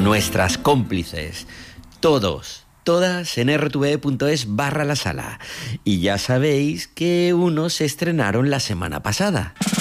nuestras cómplices, todas en rtve.es/la sala. Y ya sabéis que unos se estrenaron la semana pasada.